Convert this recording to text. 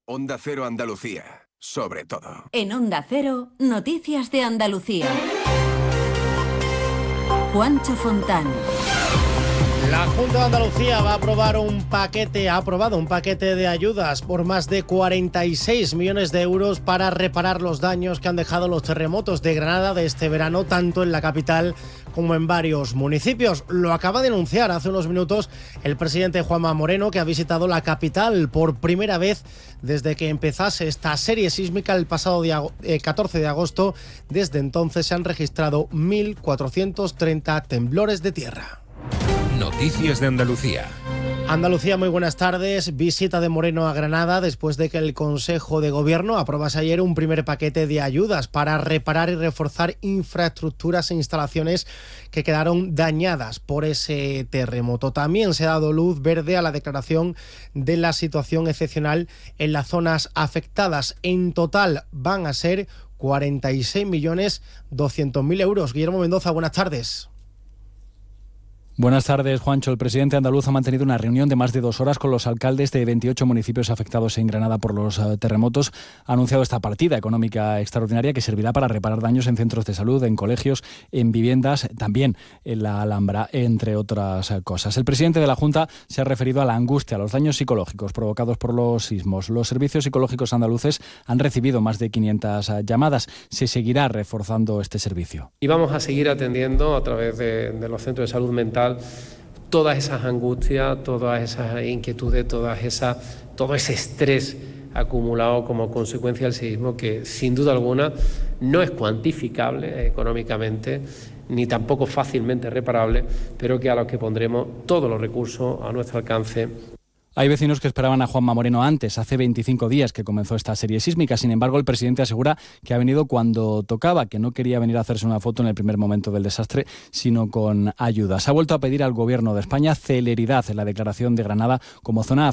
Onda Cero Andalucía, sobre todo. En Onda Cero, Noticias de Andalucía. Juancho Fontán. La Junta de Andalucía ha aprobado un paquete de ayudas por más de 46 millones de euros para reparar los daños que han dejado los terremotos de Granada de este verano, tanto en la capital como en varios municipios. Lo acaba de anunciar hace unos minutos el presidente Juanma Moreno, que ha visitado la capital por primera vez desde que empezase esta serie sísmica el pasado 14 de agosto. Desde entonces se han registrado 1.430 temblores de tierra. Noticias de Andalucía. Andalucía, muy buenas tardes. Visita de Moreno a Granada después de que el Consejo de Gobierno aprobase ayer un primer paquete de ayudas para reparar y reforzar infraestructuras e instalaciones que quedaron dañadas por ese terremoto. También se ha dado luz verde a la declaración de la situación excepcional en las zonas afectadas. En total van a ser 46.200.000 euros. Guillermo Mendoza, buenas tardes. Buenas tardes, Juancho. El presidente andaluz ha mantenido una reunión de más de 2 horas con los alcaldes de 28 municipios afectados en Granada por los terremotos. Ha anunciado esta partida económica extraordinaria que servirá para reparar daños en centros de salud, en colegios, en viviendas, también en la Alhambra, entre otras cosas. El presidente de la Junta se ha referido a la angustia, a los daños psicológicos provocados por los sismos. Los servicios psicológicos andaluces han recibido más de 500 llamadas. Se seguirá reforzando este servicio. Y vamos a seguir atendiendo a través de los centros de salud mental todas esas angustias, todas esas inquietudes, todo ese estrés acumulado como consecuencia del sismo, que sin duda alguna no es cuantificable económicamente ni tampoco fácilmente reparable, pero que a los que pondremos todos los recursos a nuestro alcance. Hay vecinos que esperaban a Juanma Moreno antes, hace 25 días que comenzó esta serie sísmica. Sin embargo, el presidente asegura que ha venido cuando tocaba, que no quería venir a hacerse una foto en el primer momento del desastre, sino con ayuda. Se ha vuelto a pedir al Gobierno de España celeridad en la declaración de Granada como zona